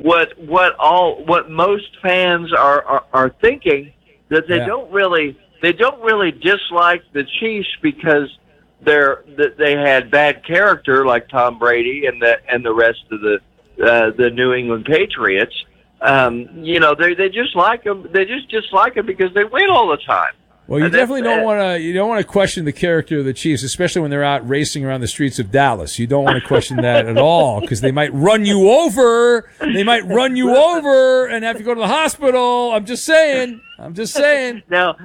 what most fans are thinking, that they don't really dislike the Chiefs because they had bad character like Tom Brady and the rest of the New England Patriots. They just like them. They just dislike them because they win all the time. Well, you definitely don't want to question the character of the Chiefs, especially when they're out racing around the streets of Dallas. You don't want to question that at all because they might run you over. They might run you over and have to go to the hospital. I'm just saying. Now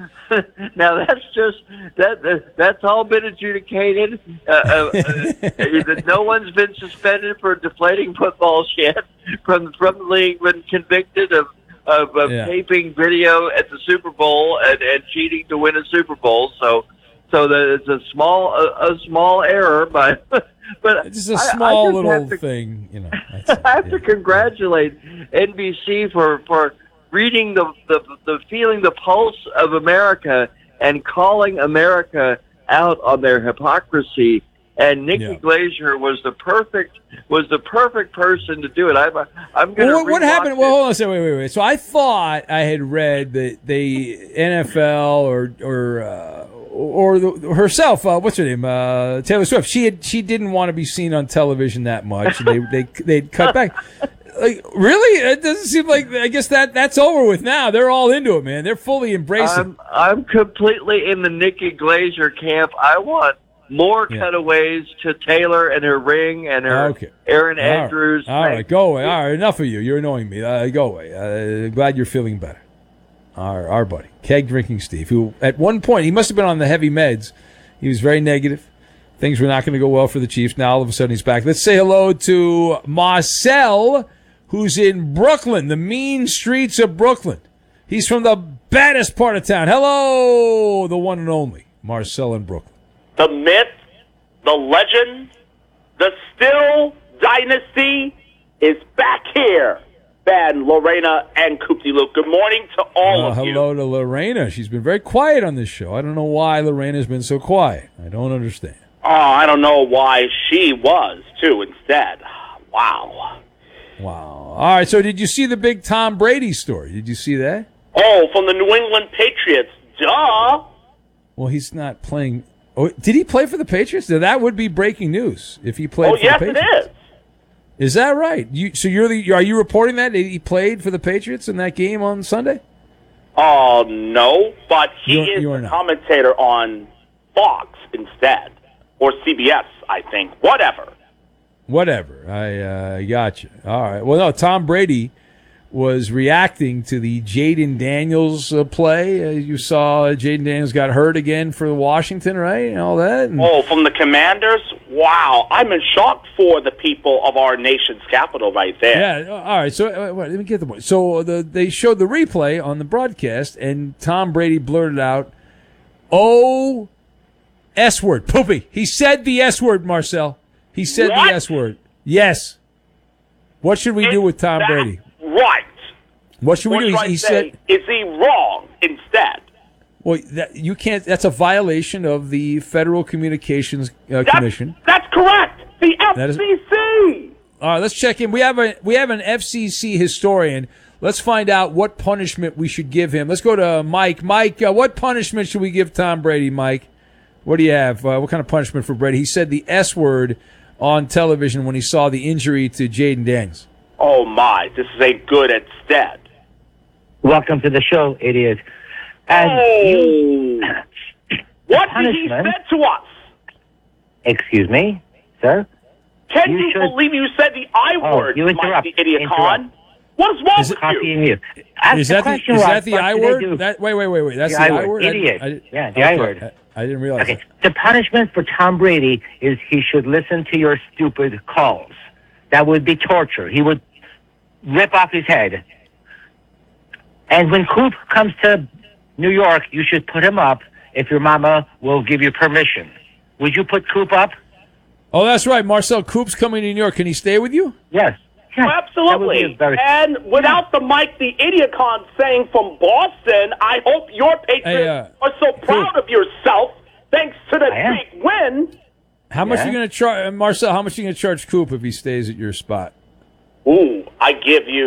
that's all been adjudicated. No one's been suspended for deflating footballs yet from the league. Been convicted of taping video at the Super Bowl and cheating to win a Super Bowl. So it's a small error, but it's just a small little thing, I have to congratulate NBC for reading the feeling the pulse of America and calling America out on their hypocrisy. And Nikki Glaser was the perfect person to do it. I'm going to. What happened? Well, hold on a second. Wait. So I thought I had read that the NFL or herself, what's her name, Taylor Swift. She didn't want to be seen on television that much. They'd cut back. Like, really? It doesn't seem like. I guess that's over with now. They're all into it, man. They're fully embracing. I'm completely in the Nikki Glaser camp. I want more cutaways to Taylor and her ring and her Aaron Andrews. All right, go away. All right, enough of you. You're annoying me. Go away. Glad you're feeling better. Our buddy, keg drinking Steve, who at one point he must have been on the heavy meds. He was very negative. Things were not going to go well for the Chiefs. Now all of a sudden he's back. Let's say hello to Marcel, who's in Brooklyn, the mean streets of Brooklyn. He's from the baddest part of town. Hello, the one and only Marcel in Brooklyn. The myth, the legend, the still dynasty is back here. Ben, Lorena, and Koopty Luke. Good morning to all of you. Hello to Lorena. She's been very quiet on this show. I don't know why Lorena's been so quiet. I don't understand. Oh, I don't know why she was, too, instead. Wow. All right, so did you see the big Tom Brady story? Did you see that? Oh, from the New England Patriots. Duh. Well, he's not playing. Oh, did he play for the Patriots? Now, that would be breaking news if he played for the Patriots. Oh, yes, it is. Is that right? Are you reporting that he played for the Patriots in that game on Sunday? Oh, no, but he is a commentator on Fox instead, or CBS, I think. Whatever. I got you. All right. Well, no, Tom Brady was reacting to the Jaden Daniels play. You saw Jaden Daniels got hurt again for Washington, right, and all that. Oh, from the Commanders? Wow. I'm in shock for the people of our nation's capital right there. Yeah, all right. So let me get the point. So they showed the replay on the broadcast, and Tom Brady blurted out, "Oh, S word, poopy." He said the S word, Marcel. He said the S word. Yes. What should we do with Tom Brady? Right. What should we do? He said, is he wrong instead? Well, you can't. That's a violation of the Federal Communications Commission. That's correct. The FCC. All right, let's check in. We have an FCC historian. Let's find out what punishment we should give him. Let's go to Mike. Mike, what punishment should we give Tom Brady, Mike? What do you have? What kind of punishment for Brady? He said the S word on television when he saw the injury to Jaden Daniels. Oh, my. This ain't good instead. Welcome to the show, idiot. And what did he say to us? Excuse me, sir? Can you believe you said the I word, you interrupt. The idiot con? What is wrong with you? Is that the I word? Wait. That's the I word? Idiot. The I word. I didn't realize that. The punishment for Tom Brady is he should listen to your stupid calls. That would be torture. He would rip off his head. And when Coop comes to New York, you should put him up if your mama will give you permission. Would you put Coop up? Oh, that's right. Marcel, Coop's coming to New York. Can he stay with you? Yes. Oh, absolutely. And without the Mike the Idiocon saying from Boston, I hope your Patriots are so proud of yourself thanks to the big win. How much are you going to charge, Marcel? How much are you going to charge Coop if he stays at your spot? Ooh, I give you